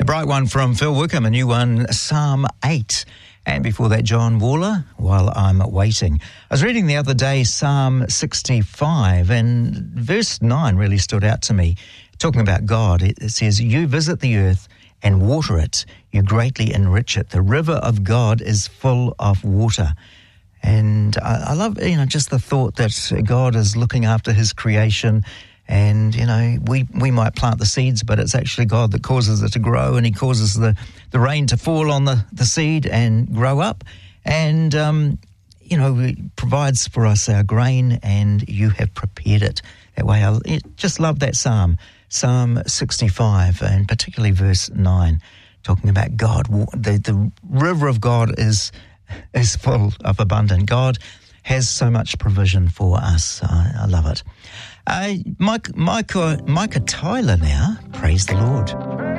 bright one from Phil Wickham, a new one, Psalm 8. And before that, John Waller, While I'm Waiting. I was reading the other day Psalm 65, and verse 9 really stood out to me. Talking about God, it says, "You visit the earth and water it. You greatly enrich it. The river of God is full of water." And I love, just the thought that God is looking after his creation. And, we might plant the seeds, but it's actually God that causes it to grow, and he causes the rain to fall on the seed and grow up. And, he provides for us our grain, and you have prepared it that way. I just love that Psalm 65, and particularly verse 9, talking about God. The river of God is full of abundant. God has so much provision for us. I love it. Micah Tyler now. Praise the Lord.